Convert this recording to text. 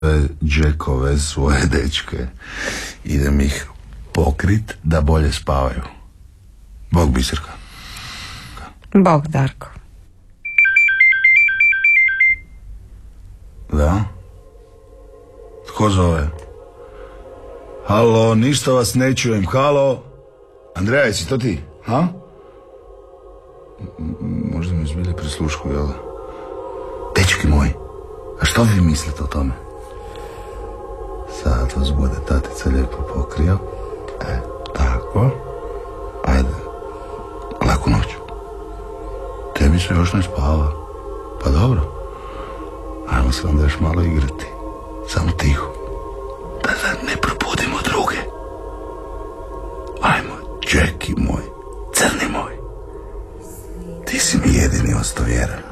Jackove svoje dečke. Idem ih pokrit da bolje spavaju. Bog Biserka. Bog Darko. Da? Tko zove? Halo, ništa vas ne čujem. Halo? Andreja, jesi to ti? Ha? Možda mi zbilje prislušku, jel? Dečki moji, a što vi mislite o tome? Sad vas bude tatica lijepo pokrio. Tako. Ajde. Laku noć. Tebi se još ne spava. Pa dobro. Ajmo se onda još malo igrati. Samo tiho. Da ne probudimo druge. Ajmo, Jackie moj, crni moj. Ti si mi jedini ostao vjeran.